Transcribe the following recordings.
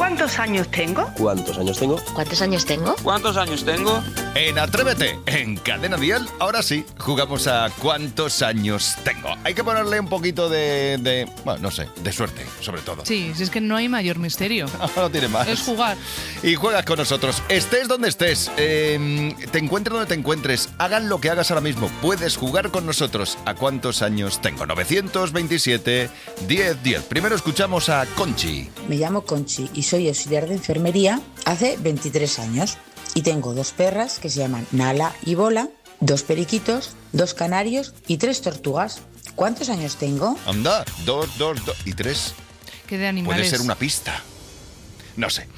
¿Cuántos años tengo? ¿Cuántos años tengo? ¿Cuántos años tengo? ¿Cuántos años tengo? En Atrévete, en Cadena Dial, ahora sí, jugamos a ¿cuántos años tengo? Hay que ponerle un poquito bueno, no sé, de suerte, sobre todo. Sí, si es que no hay mayor misterio. No tiene más. Es jugar. Y juegas con nosotros. Estés donde estés, te encuentres donde te encuentres, hagan lo que hagas ahora mismo. Puedes jugar con nosotros. ¿A cuántos años tengo? 927 10 10. Primero escuchamos a Conchi. Me llamo Conchi y soy auxiliar de enfermería hace 23 años. Y tengo 2 perras que se llaman Nala y Bola, 2 periquitos, 2 canarios y 3 tortugas. ¿Cuántos años tengo? Anda, 2 y 3. ¿Qué de animales? Puede ser una pista. No sé.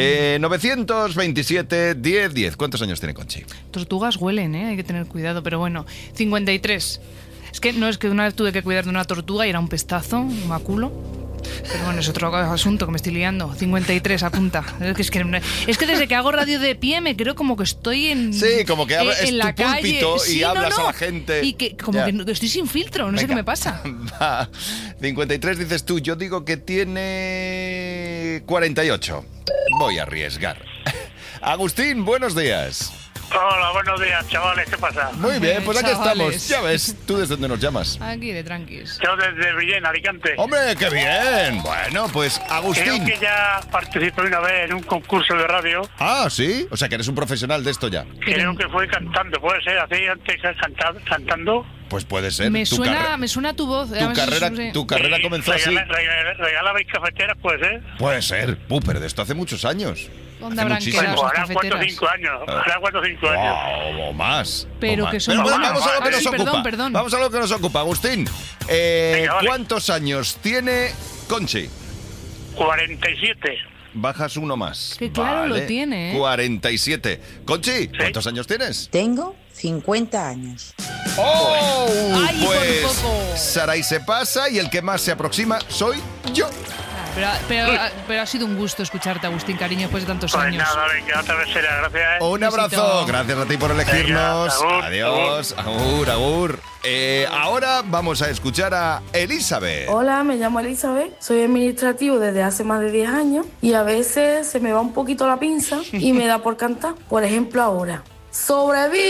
927 10 10. ¿Cuántos años tiene Conchi? Tortugas huelen, hay que tener cuidado, pero bueno, 53. Es que una vez tuve que cuidar de una tortuga y era un pestazo, un maculo. Pero bueno, es otro asunto que me estoy liando. 53, apunta. Es que desde que hago radio de pie me creo como que estoy en... Sí, como que es en la tu púlpito calle. y Sí, hablas no. a la gente. Y que como que estoy sin filtro, no sé qué me pasa. Va. 53 dices tú, yo digo que tiene 48. Voy a arriesgar. Agustín, buenos días. Hola, buenos días, chavales, ¿qué pasa? Muy bien, pues aquí Chavales. estamos. Ya ves, ¿tú desde dónde nos llamas? Aquí de tranquis. Yo desde Villena, Alicante. ¡Hombre, qué bien! Bueno, pues Creo Agustín. que ya participé una vez en un concurso de radio. Ah, ¿sí? O sea, que eres un profesional de esto ya. Creo que fue cantando, puede ser, así antes cantando. Pues puede ser. Me suena tu voz. Tu carrera comenzó así. Regalabais cafeteras, puede ser. Puede ser. Pero de esto hace muchos años. ¿Dónde Hace habrán muchísimos. quedado esas Hará 4 o cafeteras? 5 años. Hará 4 o 5 años. O más. Pero o más. que son Pero buenas. vamos a lo que Ah, nos sí, ocupa. perdón. Vamos a lo que nos ocupa, Agustín. Venga, vale. ¿Cuántos años tiene Conchi? 47. Bajas uno más. Que claro lo tiene, 47. Conchi, ¿cuántos años tienes? Tengo 50 años. ¡Oh! Ay, por pues poco. Saray se pasa y el que más se aproxima soy yo. Pero ha sido un gusto escucharte, Agustín, cariño, después de tantos Pues años. nada, venga, otra vez será, gracias. Un abrazo. Besito. Gracias a ti por elegirnos. Venga, agur, Adiós. Agur. Ahora vamos a escuchar a Elizabeth. Hola, me llamo Elizabeth, soy administrativo desde hace más de 10 años y a veces se me va un poquito la pinza y me da por cantar. Por ejemplo, ahora. Sobrevive.